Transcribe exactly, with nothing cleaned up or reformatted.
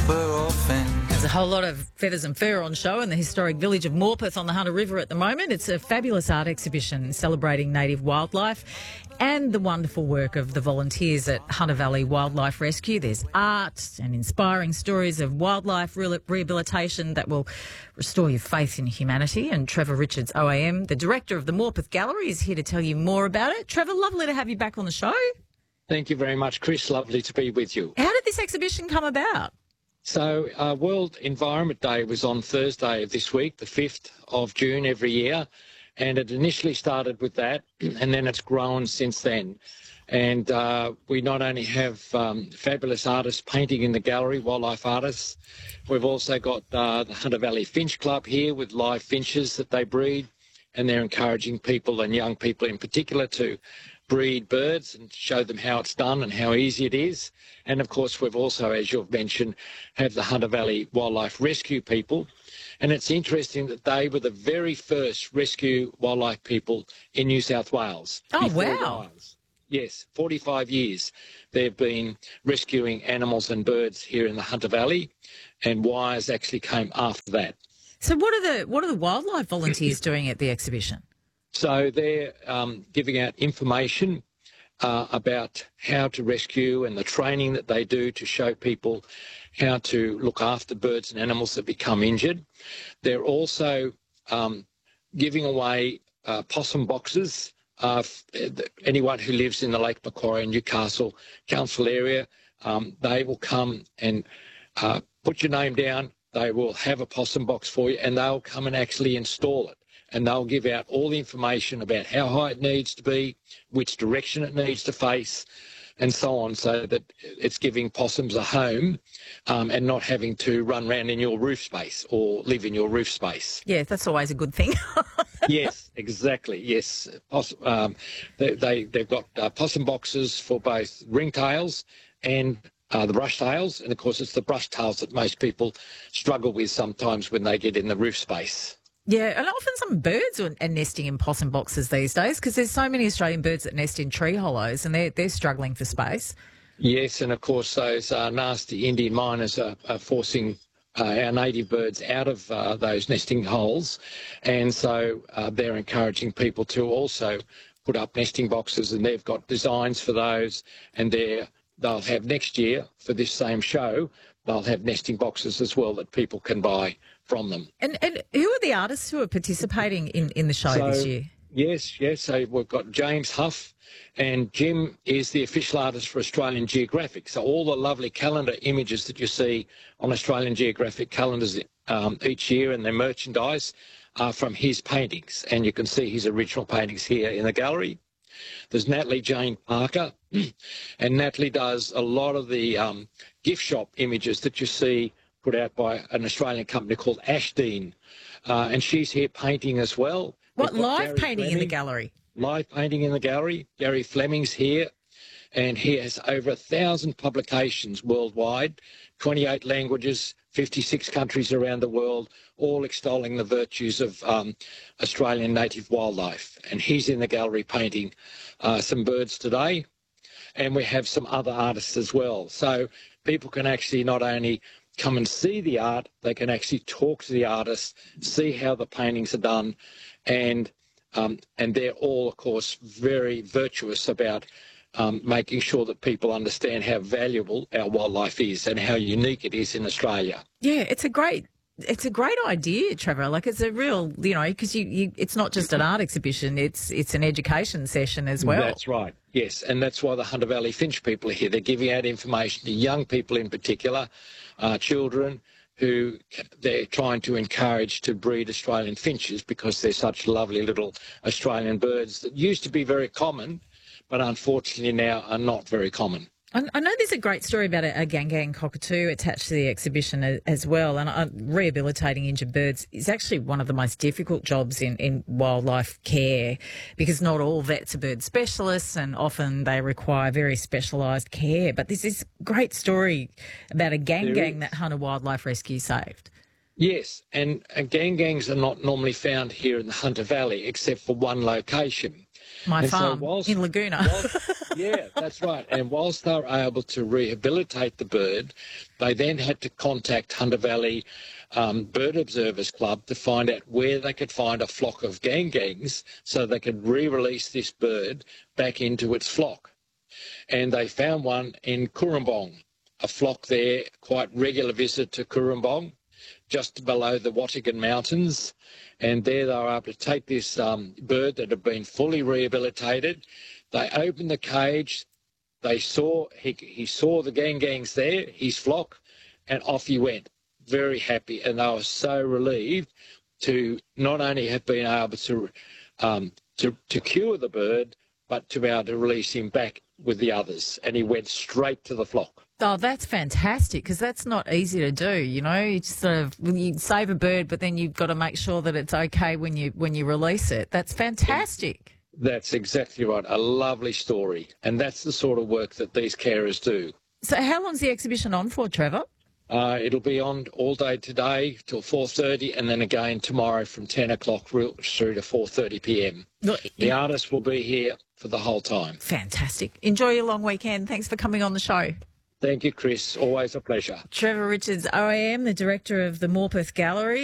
fur or fin. There's a whole lot of feathers and fur on show in the historic village of Morpeth on the Hunter River at the moment. It's a fabulous art exhibition celebrating native wildlife and the wonderful work of the volunteers at Hunter Valley Wildlife Rescue. There's art and inspiring stories of wildlife re- rehabilitation that will restore your faith in humanity. And Trevor Richards, O A M, the director of the Morpeth Gallery, is here to tell you more about it. Trevor, lovely to have you back on the show. Thank you very much, Chris. Lovely to be with you. How did this exhibition come about? So uh, World Environment Day was on Thursday of this week, the fifth of June every year, and it initially started with that, and then it's grown since then. And uh, we not only have um, fabulous artists painting in the gallery, wildlife artists, we've also got uh, the Hunter Valley Finch Club here with live finches that they breed, and they're encouraging people and young people in particular to breed birds and show them how it's done and how easy it is. And of course, we've also, as you've mentioned, have the Hunter Valley Wildlife Rescue people. And it's interesting that they were the very first rescue wildlife people in New South Wales. Oh, wow. Wales. Yes, forty-five years they've been rescuing animals and birds here in the Hunter Valley, and wires actually came after that. So what are the what are the wildlife volunteers doing at the exhibition? So they're um, giving out information uh, about how to rescue and the training that they do to show people how to look after birds and animals that become injured. They're also um, giving away uh, possum boxes. Uh, anyone who lives in the Lake Macquarie and Newcastle Council area, um, they will come and uh, put your name down. They will have a possum box for you, and they'll come and actually install it. And they'll give out all the information about how high it needs to be, which direction it needs to face, and so on, so that it's giving possums a home um, and not having to run around in your roof space or live in your roof space. Yeah, that's always a good thing. Yes, exactly, yes. Poss- um, they, they, they've got uh, possum boxes for both ringtails and uh, the brushtails, and of course it's the brushtails that most people struggle with sometimes when they get in the roof space. Yeah, and often some birds are, are nesting in possum boxes these days because there's so many Australian birds that nest in tree hollows and they're, they're struggling for space. Yes, and of course those uh, nasty Indian miners are, are forcing uh, our native birds out of uh, those nesting holes, and so uh, they're encouraging people to also put up nesting boxes, and they've got designs for those, and they're, they'll have next year for this same show, they'll have nesting boxes as well that people can buy from them. And and who are the artists who are participating in, in the show so, this year? Yes, yes. So we've got James Huff, and Jim is the official artist for Australian Geographic. So all the lovely calendar images that you see on Australian Geographic calendars um, each year and their merchandise are from his paintings. And you can see his original paintings here in the gallery. There's Natalie Jane Parker, and Natalie does a lot of the um, gift shop images that you see put out by an Australian company called Ashdean, uh, and she's here painting as well. What, live Gary painting Fleming, in the gallery? Live painting in the gallery. Gary Fleming's here, and he has over a thousand publications worldwide, twenty-eight languages, fifty-six countries around the world, all extolling the virtues of um, Australian native wildlife. And he's in the gallery painting uh, some birds today, and we have some other artists as well. So people can actually not only come and see the art, they can actually talk to the artists, see how the paintings are done, and um, and they're all, of course, very virtuous about um, making sure that people understand how valuable our wildlife is and how unique it is in Australia. Yeah, it's a great it's a great idea, Trevor. Like, it's a real, you know, because you, you it's not just an art exhibition, it's it's an education session as well. That's right, yes, and that's why the Hunter Valley Finch people are here. They're giving out information to young people in particular, uh, children, who they're trying to encourage to breed Australian finches because they're such lovely little Australian birds that used to be very common, but unfortunately now are not very common. I know there's a great story about a, a Gangang cockatoo attached to the exhibition as, as well, and uh, rehabilitating injured birds is actually one of the most difficult jobs in, in wildlife care because not all vets are bird specialists and often they require very specialised care. But there's this great story about a Gangang that Hunter Wildlife Rescue saved. Yes, and uh, Gangangs are not normally found here in the Hunter Valley except for one location. My And so farm whilst- in Laguna. whilst- yeah, that's right. And whilst they were able to rehabilitate the bird, they then had to contact Hunter Valley um, Bird Observers Club to find out where they could find a flock of gangangs so they could re-release this bird back into its flock. And they found one in Cooranbong, a flock there, quite regular visit to Cooranbong, just below the Wattigan Mountains. And there they were able to take this um, bird that had been fully rehabilitated. They opened the cage. They saw, he, he saw the gangangs there, his flock, and off he went. Very happy. And they were so relieved to not only have been able to, um, to, to cure the bird, but to be able to release him back with the others. And he went straight to the flock. Oh, that's fantastic, because that's not easy to do, you know. You just sort of, you save a bird, but then you've got to make sure that it's okay when you when you release it. That's fantastic. That's exactly right. A lovely story. And that's the sort of work that these carers do. So how long's the exhibition on for, Trevor? Uh, it'll be on all day today till four thirty, and then again tomorrow from ten o'clock through to four thirty p m. Look, The artist will be here for the whole time. fantastic. Enjoy your long weekend. Thanks for coming on the show. Thank you, Chris. Always a pleasure. Trevor Richards, O A M, the director of the Morpeth Gallery.